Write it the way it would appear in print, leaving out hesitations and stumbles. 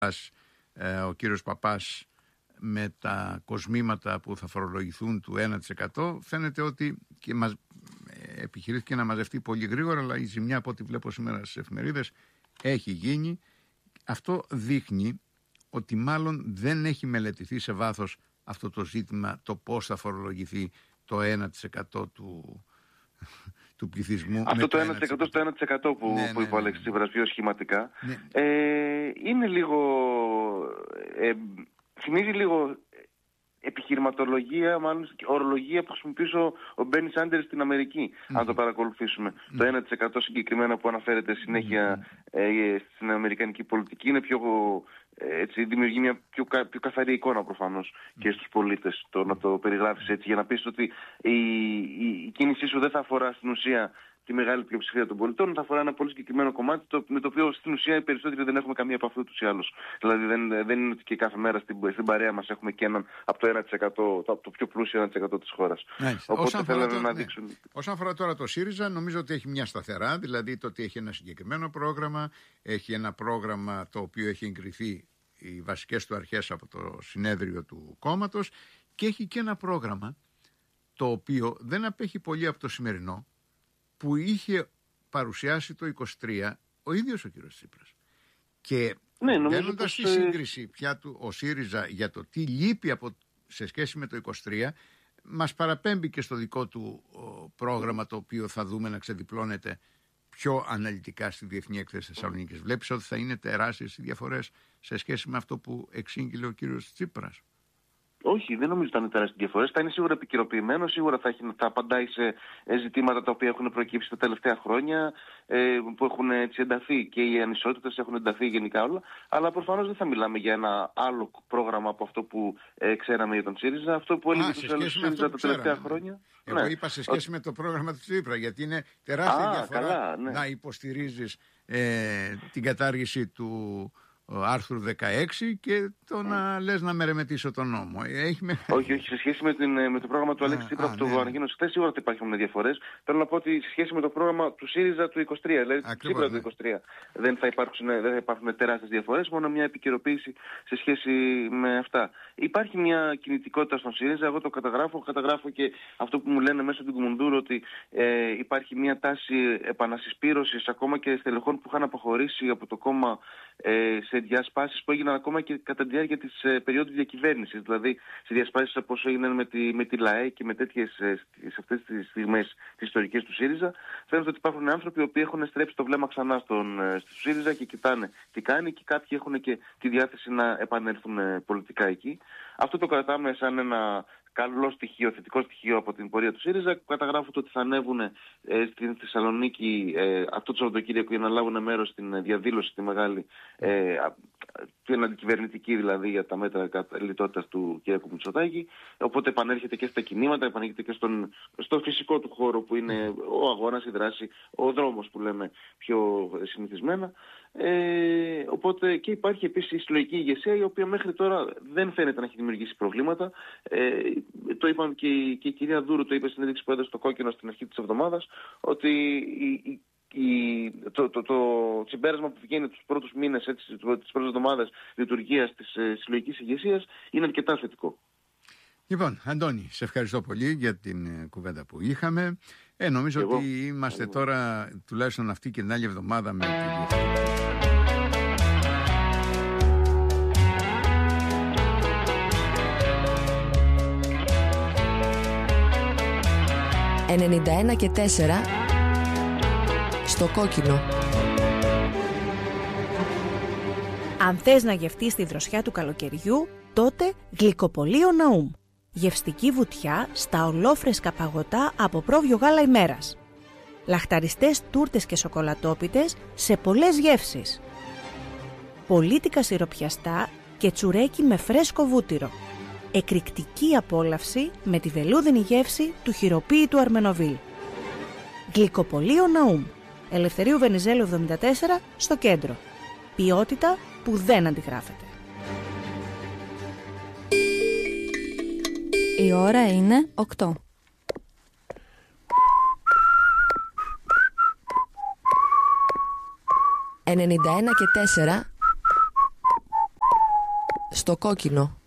ο κύριος Παπάς με τα κοσμήματα που θα φορολογηθούν του 1%, φαίνεται ότι και επιχειρήθηκε να μαζευτεί πολύ γρήγορα, αλλά η ζημιά από ό,τι βλέπω σήμερα στις εφημερίδες έχει γίνει. Αυτό δείχνει ότι μάλλον δεν έχει μελετηθεί σε βάθος αυτό το ζήτημα, το πώς θα φορολογηθεί το 1% του πληθυσμού. Αυτό το 1% στο 1% που είπε ο Αλέξης Τσίπρας πιο σχηματικά, είναι λίγο, θυμίζει λίγο επιχειρηματολογία, μάλλον ορολογία που χρησιμοποιούσε ο Μπέρνι Σάντερς στην Αμερική, αν το παρακολουθήσουμε. Το 1% συγκεκριμένα που αναφέρεται συνέχεια στην αμερικανική πολιτική είναι πιο, έτσι, δημιουργεί μια πιο καθαρή εικόνα προφανώς και στους πολίτες, το να το περιγράφεις έτσι, για να πεις ότι η κίνησή σου δεν θα αφορά στην ουσία τη μεγάλη πλειοψηφία των πολιτών, θα αφορά ένα πολύ συγκεκριμένο κομμάτι με το οποίο στην ουσία οι περισσότεροι δεν έχουμε καμία επαφή ούτως ή άλλως. Δηλαδή δεν είναι ότι και κάθε μέρα στην παρέα μας έχουμε και έναν από το 1%, το πιο πλούσιο 1% της χώρας. Οπότε θέλανε να δείξουν. Όσον αφορά τώρα το ΣΥΡΙΖΑ, νομίζω ότι έχει μια σταθερά, δηλαδή το ότι έχει ένα συγκεκριμένο πρόγραμμα, έχει ένα πρόγραμμα το οποίο έχει εγκριθεί οι βασικές του αρχές από το συνέδριο του κόμματος και έχει και ένα πρόγραμμα το οποίο δεν απέχει πολύ από το σημερινό, που είχε παρουσιάσει το 23 ο ίδιος ο κύριος Τσίπρας. Και μπαίνοντας στη σύγκριση πια του ο ΣΥΡΙΖΑ για το τι λείπει σε σχέση με το 23, μας παραπέμπει και στο δικό του πρόγραμμα, το οποίο θα δούμε να ξεδιπλώνεται πιο αναλυτικά στη Διεθνή Έκθεση Θεσσαλονίκης. Βλέπεις ότι θα είναι τεράστιες οι διαφορές σε σχέση με αυτό που εξήγηλε ο κύριος Τσίπρας? Όχι, δεν νομίζω ότι θα είναι τεράστιες διαφορές. Θα είναι σίγουρα επικαιροποιημένο, σίγουρα θα απαντάει σε ζητήματα τα οποία έχουν προκύψει τα τελευταία χρόνια, που έχουν έτσι ενταθεί και οι ανισότητες έχουν ενταθεί γενικά όλα. Αλλά προφανώς δεν θα μιλάμε για ένα άλλο πρόγραμμα από αυτό που ξέραμε για τον ΣΥΡΙΖΑ. Αυτό που έλεγε το ΣΥΡΙΖΑ τα τελευταία χρόνια. Εγώ είπα σε σχέση με το πρόγραμμα του Τσίπρα, γιατί είναι τεράστια διαφορά να υποστηρίζεις την κατάργηση του άρθρου 16 και το να λες να μερεμετήσω τον νόμο. Όχι, σε σχέση με το πρόγραμμα του Αλέξη Τσίπρα που το ανακοίνωσε χθες, σίγουρα θα υπάρχουν διαφορές. Θέλω να πω ότι σε σχέση με το πρόγραμμα του ΣΥΡΙΖΑ του 23, δηλαδή του Τσίπρα του 23, δεν θα υπάρχουν τεράστιες διαφορές, μόνο μια επικαιροποίηση σε σχέση με αυτά. Υπάρχει μια κινητικότητα στον ΣΥΡΙΖΑ, εγώ το καταγράφω και αυτό που μου λένε μέσω του Κουμουντούρου, ότι υπάρχει μια τάση επανασυσπήρωσης ακόμα και στελεχών που είχαν αποχωρήσει από το κόμμα σε διασπάσεις που έγιναν ακόμα και κατά τη διάρκεια της περίοδου διακυβέρνησης. Δηλαδή σε διασπάσεις όπως έγιναν με τη ΛΑΕ και με τέτοιες σε αυτές τις στιγμές τις ιστορικές του ΣΥΡΙΖΑ, φαίνεται ότι υπάρχουν άνθρωποι οι οποίοι έχουν στρέψει το βλέμμα ξανά στο ΣΥΡΙΖΑ και κοιτάνε τι κάνει, και κάποιοι έχουν και τη διάθεση να επανέλθουν πολιτικά εκεί. Αυτό το κρατάμε σαν ένα καλό στοιχείο, θετικό στοιχείο από την πορεία του ΣΥΡΙΖΑ. Καταγράφω το ότι θα ανέβουν στην Θεσσαλονίκη αυτό το Σαββατοκύριακο για να λάβουν μέρος στην διαδήλωση τη μεγάλη, την αντικυβερνητική δηλαδή, για τα μέτρα λιτότητας του κ. Μητσοτάκη. Οπότε επανέρχεται και στα κινήματα, επανέρχεται και στο φυσικό του χώρο που είναι ο αγώνας, η δράση, ο δρόμος που λέμε πιο συνηθισμένα. Οπότε και υπάρχει επίσης η συλλογική ηγεσία, η οποία μέχρι τώρα δεν φαίνεται να έχει δημιουργήσει προβλήματα. Το είπαν και η κυρία Δούρου, το είπε στην συνέντευξη που έδωσε στο Κόκκινο στην αρχή της εβδομάδας, ότι το συμπέρασμα που βγαίνει τους πρώτους μήνες, τις πρώτες εβδομάδες λειτουργίας της συλλογικής ηγεσίας είναι αρκετά θετικό. Λοιπόν, Αντώνη, σε ευχαριστώ πολύ για την κουβέντα που είχαμε. Νομίζω ότι είμαστε τώρα, τουλάχιστον αυτή και την άλλη εβδομάδα, με τη 91 και 4 στο Κόκκινο. Αν θες να γευτείς τη δροσιά του καλοκαιριού, τότε Γλυκοπωλείο Ναούμ. Γευστική βουτιά στα ολόφρεσκα παγωτά από πρόβιο γάλα ημέρας. Λαχταριστές τούρτες και σοκολατόπιτες σε πολλές γεύσεις. Πολίτικα σιροπιαστά και τσουρέκι με φρέσκο βούτυρο. Εκρηκτική απόλαυση με τη βελούδινη γεύση του χειροποίητου Αρμενοβίλ. Γλυκοπωλείο Ναούμ. Ελευθερίου Βενιζέλου 74 στο κέντρο. Ποιότητα που δεν αντιγράφεται. Η ώρα είναι 8. «91 και 4 Στο κόκκινο.